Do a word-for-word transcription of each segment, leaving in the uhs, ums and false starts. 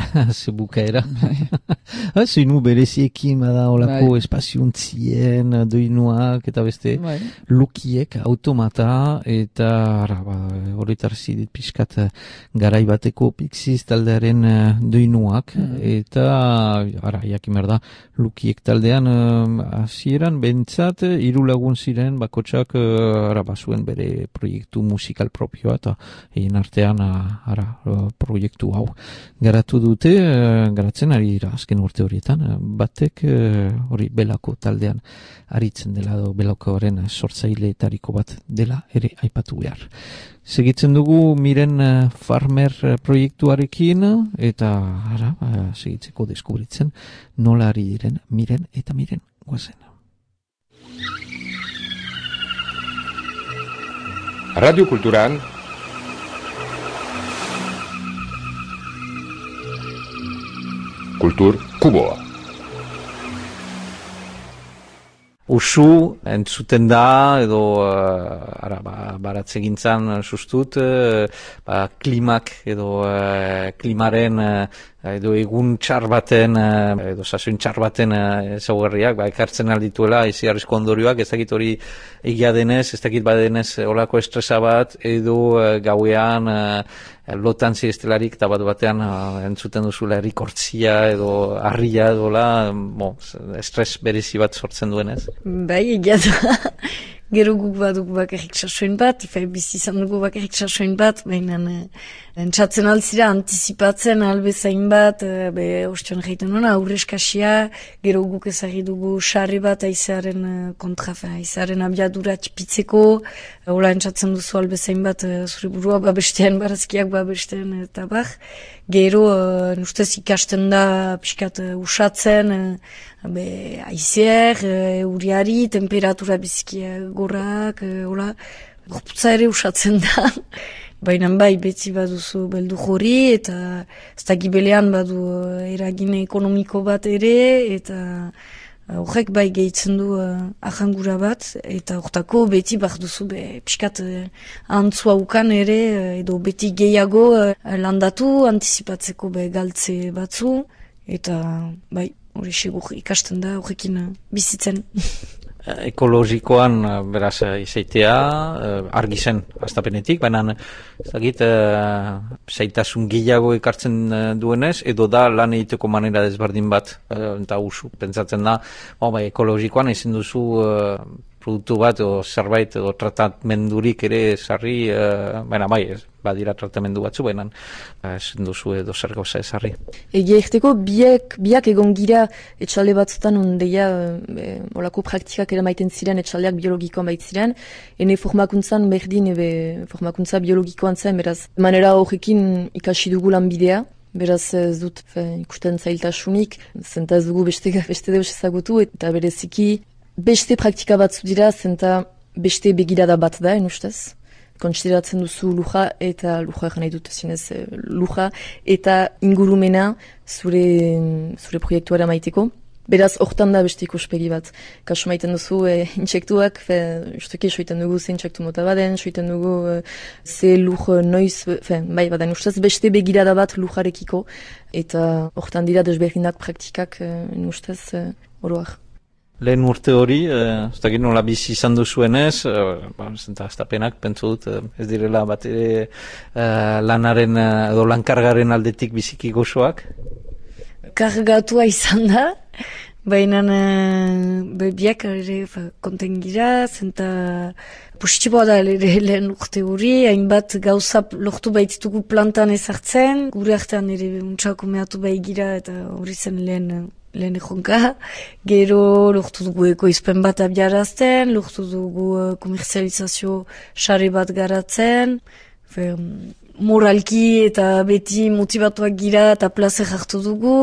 Zebukaera. Zeinu bereziekin bada olako bai. Espaziontzien, doinuak eta beste bai. Lukiek, automata eta horretar ba, zidit pixkat garai bateko Pixies taldearen doinuak mm. eta ara, jakin berda, Lukiek taldean hasieran bentsat hiru lagun ziren bakotsak ara, bazuen bere proiektu musikal propioa eta egin artean ara, proiektu hau garatu dute, garatzen ari dira azken urte horietan, batek hori Belako taldean aritzen dela edo Belakoaren sortzaileetariko bat dela ere aipatu behar. Segitzen dugu Miren Farmer proiektuarekin eta ara, segitzeko deskubritzen nola ari diren Miren eta Miren guazen. Radio Kulturan Kultur Kuboa. Usu entzuten da edo uh, ara, ba, baratze gintzan sustut uh, ba, klimak edo uh, klimaren uh, edo egun txar baten uh, edo sasoin txar baten uh, ezaugarriak ba, ekartzen aldituela izi arrisko ondorioak, ez dakit hori egia denez, ez dakit badenez olako estresa bat edo uh, gauean uh, lotan zirestelarik eta bat batean uh, entzuten duzula errikortzia edo harria edola, bo, estres berezi bat sortzen duenez. Bai, egia da. Gero guk baduk bakarrik sasoin bat, ifa bizi izan dugu bakarrik sasoin bat, baina entzatzen altzira antizipatzen albezain bat, be ostion jaiten hona, aurreskasia, gero guk ezagri dugu sarri bat aizearen kontra, aizearen abiadura txipitzeko, hola entzatzen duzu albezain bat zure burua babestean, barazkiak babestean eta bar. Gero, uh, ustez ikasten da pixkat uh, usatzen, uh, be, aizer, uh, uriari, temperatura bizkia gorrak, uh, hola, gorputza ere usatzen da. Baina bai, beti baduzu beldu jori, eta ez da gibelean badu uh, eragine ekonomiko bat ere, eta horrek bai gehitzen du uh, ahangura bat, eta hortako beti bat duzu be, piskat uh, antzua ukan ere, uh, edo beti gehiago uh, landatu, antizipatzeko be galtze batzu, eta bai, hori segur ikasten da horrekin uh, bizitzen. Ekologikoan, beraz, izaitea, argi zen astapenetik, baina ez dakit, zaitasun gehiago ekartzen duenez, edo da lan egiteko manera desberdin bat, eta usu, pentsatzen da, oh, bai, ekologikoan ezin duzu produktu bat, edo zerbait, edo tratamendurik ere sarri, baina bai, ez, badira tratamendu batzu, baina ezin duzu edo zer gauza ezarri. Egia erteko, biak, biak egon gira etxalde batzutan ondeia e, olako praktikak eramaiten ziren etxaldeak biologikoan baitziren, ene formakuntzan berdin ebe formakuntza biologikoan zen, beraz, manera horrekin ikasi dugu lan bidea, beraz ez dut fe, ikusten zailtasunik, zenta ez dugu beste, beste deus ezagutu, eta bereziki beste praktika batzu dira, zenta beste begirada bat da, en ustez. Konsideratzen duzu luja eta luja nahi dut zinez luja eta ingurumena zure, zure proiektuara maiteko. Beraz, hortan da beste ikuspegi bat. Kasu maiten duzu e, intsektuak, fe, justuki soiten dugu ze intsektu mota baden, soiten dugu e, ze luj noiz, fe, bai baden ustez beste begirada bat lujarekiko, eta hortan dira desberdinak praktikak e, ustez e, oroak. Lehen urte hori, ez dakit nola bizi izan duzuenez, ba, zenta aztapenak, pentsu dut, ez direla bat ere lanaren edo lankargaren aldetik biziki gozoak? Kargatua izan da, baina biak ere konten gira, zenta positiboa da ere lehen urte hori, hainbat gauza lortu baititugu plantan ezartzen, gure artean ere untxako mehatu bai gira, eta hori zen lehen lehen ejonka, gero lortu dugu ekoizpen bat abiarazten, lortu dugu komerzializazio sare bat garatzen, fe, moralki eta beti motivatuak gira eta plazer hartu dugu,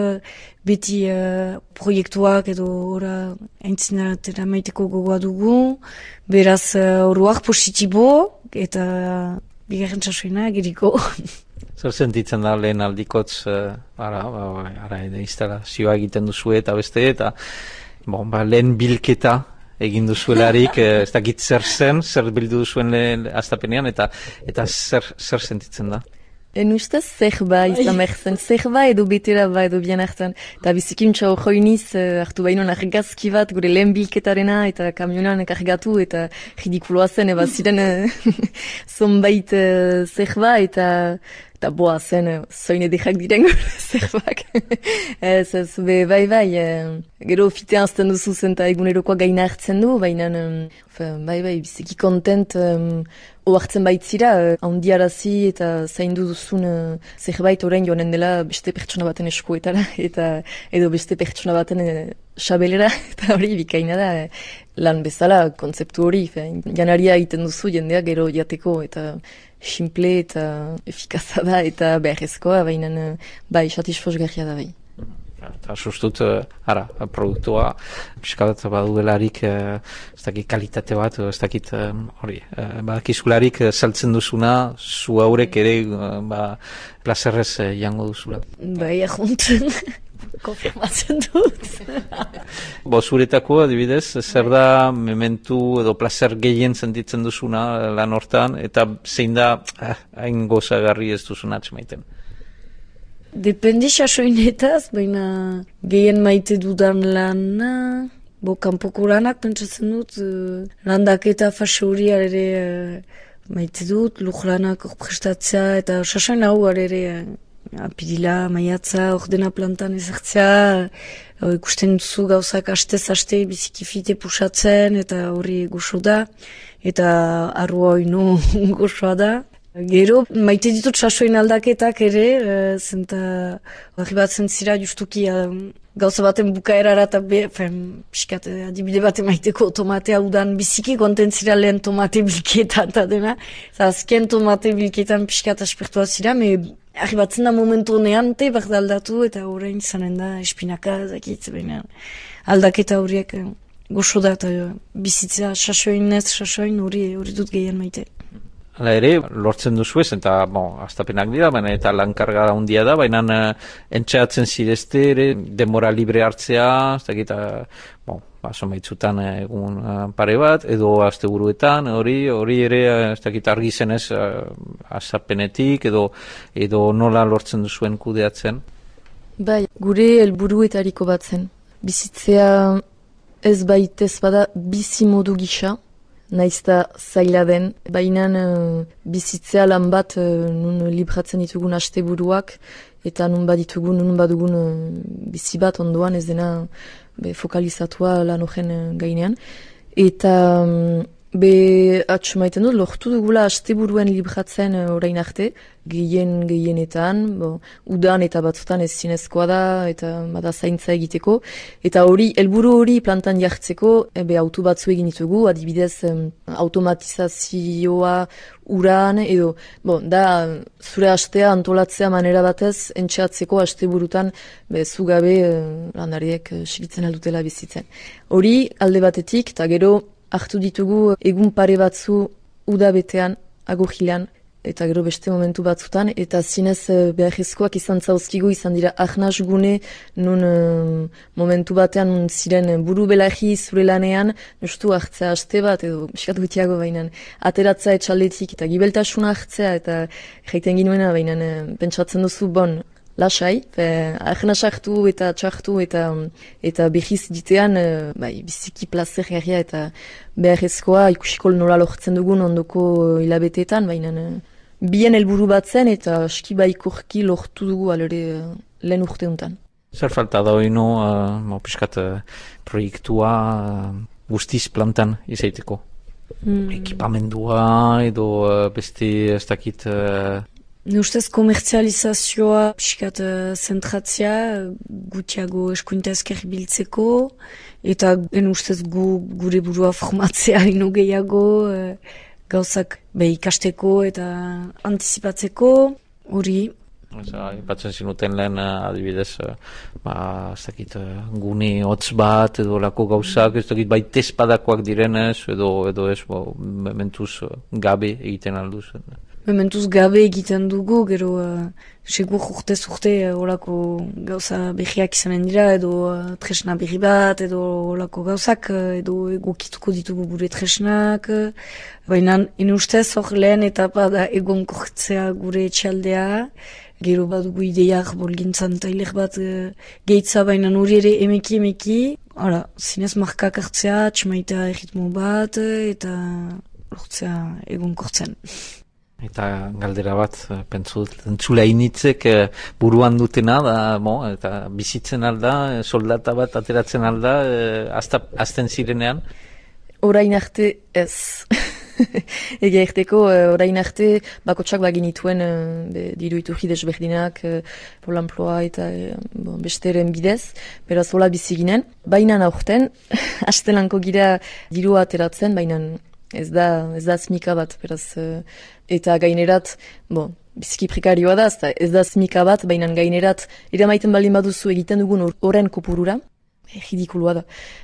beti uh, proiektuak edo ora aintzinatera maiteko gogoa dugu, beraz oroak uh, positibo eta bigarren txasuena geriko. Zer sentitzen da lehen aldikotz, uh, ara, ara, instalazioa egiten duzu eta beste, eta bon, ba, lehen bilketa egin duzuelarik, ez dakit zer zen, zer bildu duzuen lehen astapenean, eta, eta zer, zer sentitzen da? En ustez zerba izan behzen, zerba edo betera ba edo bien hartan. Eta bizikintza hor joiniz, hartu baino argazki bat, gure lehen bilketarena, eta kamionan kargatu, eta ridikuloa zen, eba ziren zonbait zerba, eta eta boa zen, zoin edekak diren zerbak. Ez, ez, be, bai, bai, gero fite anzten duzu zen, eta egunerokoa gaina hartzen du, baina, bai, bai, biziki kontent, oartzen baitzira, handiarazi eta zaindu duzun uh, zerbait orain joanen dela beste pertsona baten eskuetara, eta edo beste pertsona baten uh, xabelera, eta hori bikaina da, uh, lan bezala, kontzeptu hori, janaria egiten duzu jendea gero jateko, eta simple eta efikaza da, eta beharrezkoa, baina uh, bai, satisfosgarria da bai. Eta sustut, ara, produktua, piskabat badudelarik, ez dakit kalitate bat, ez dakit hori, badakizularik saltzen duzuna, zu haurek ere, ba, plazerrez jango duzula. Bai, ahontzen, konfirmatzen dut. Bo, zuretako, adibidez, zer da mementu edo plazer gehien sentitzen duzuna lan hortan, eta zein da, hain gozagarri ez duzuna atxemaiten. Dependi sasoinetaz, baina gehien maite dudan lana, bo kanpoko lanak pentsatzen dut, uh, landaketa fase hori ere uh, maite dut, lujlanak prestatzea, eta sasoin hau ere uh, apirila, maiatza, ordena plantan ezartzea, uh, ikusten duzu gauzak astez-aste bizikifite pusatzen, eta hori goxo da, eta arrua oinu goxoa da. Gero, maite ditut sasoin aldaketak ere, e, zenta barri bat zentzira justuki uh, gauza baten bukaerara eta be, fen, piskat, adibide bat maiteko tomatea udan biziki kontentzira lehen tomate bilketan eta dena. Eta azken tomate bilketan piskat aspertua zira, me arri batzen da momentu honean, te bat aldatu eta horrein zanen da espinaka, zakit, baina aldaketa horiek goxo da eta bizitzea sasoin ez, sasoin hori hori dut gehien maite. Hala ere, lortzen duzu ez, eta, bon, astapenak dira, baina eta lankarga handia da, baina uh, entxeatzen zirezte ere, denbora libre hartzea, ez dakit, uh, bon, baso maitzutan egun uh, pare bat, edo asteburuetan, hori, hori ere, uh, ez dakit, argi zenez, uh, astapenetik, edo, edo nola lortzen duzuen kudeatzen? Bai, gure helburuetariko bat zen. Bizitzea ez baitez bada bizi modu gisa, naizta zaila den, baina uh, bizitzea lan bat uh, nun libratzen ditugun asteburuak eta nun baditugun, nun badugun uh, bizi bat ondoan ez dena be, fokalizatua lan horren uh, gainean. Eta um, be atxumaiten dut, lortu dugula asteburuen libratzen uh, orain arte, gehien gehienetan, bo, udan eta batzutan ez zinezkoa da, eta bada zaintza egiteko. Eta hori, helburu hori plantan jartzeko, ebe auto batzu egin ditugu, adibidez um, automatizazioa uran, edo, bo, da, zure astea antolatzea manera batez, entxeatzeko asteburutan, be, zugabe uh, landariek uh, segitzen aldutela bizitzen. Hori, alde batetik, eta gero, hartu ditugu egun pare batzu udabetean, agogilan, eta gero beste momentu batzutan, eta zinez beharrezkoak izan zauzkigu izan dira ahnaz gune, nun um, momentu batean nun ziren buru belarri zure lanean, justu hartzea aste bat, edo biskat gutiago bainan, ateratzea etxaldetik eta gibeltasuna hartzea, eta jaiten ginuena bainan, pentsatzen duzu bon, lasai, ahnaz hartu eta txartu eta eta behiz ditean, bai, biziki plazer garria eta beharrezkoa ikusiko nola lortzen dugun ondoko hilabeteetan, baina bien helburu bat zen eta aski baikorki lortu dugu alere lehen urte untan. Zer falta da hori no, uh, piskat uh, proiektua uh, guztiz plantan izaiteko? Mm. Ekipamendua edo uh, beste ez dakit... Uh, Ne ustez komertzializazioa piskat uh, zentratzea, gutiago eskuinta ezker biltzeko, eta en ustez gu, gure burua formatzea ino gehiago, uh, gauzak be, ikasteko eta antizipatzeko, hori. Ipatzen zinuten lehen adibidez, ba, ez dakit, gune hotz bat edo lako gauzak, ez dakit baita espadakoak direnez, edo, edo ez, bo, mementuz gabe egiten alduz. Mementuz gabe egiten dugu, gero uh, segur urtez urte horako uh, gauza berriak izanen dira, edo uh, tresna berri bat, edo horako gauzak, uh, edo egokituko ditugu gure tresnak. Uh, Baina, ene ustez hor lehen etapa da egon kortzea gure etxaldea, gero badugu ideiak bolgintzan tailer bat uh, gehitza, baina hori ere emeki emeki. Hala, zinez markak hartzea, txemaita erritmo bat, eta lortzea egon kortzen. Eta galdera bat, pentsu dut, entzule hainitzek buruan dutena, da, bo, eta bizitzen alda, soldata bat ateratzen alda, azten zirenean? Orain arte ez. Ega erteko, orain arte, bakotsak baginituen diru iturri desberdinak, Polamploa eta bon, besteren bidez, beraz hola biziginen. Baina aurten, astelanko gira diru ateratzen, baina ez da, ez da azmika bat, beraz, eta gainerat, bon, biziki prekarioa da, ez da azmika bat, baina gainerat, eramaiten baldin baduzu egiten dugun horren kopurura, ridikulua da.